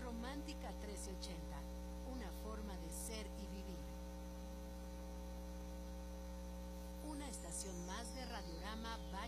Romántica 1380, una forma de ser y vivir. Una estación más de Radiorama Valle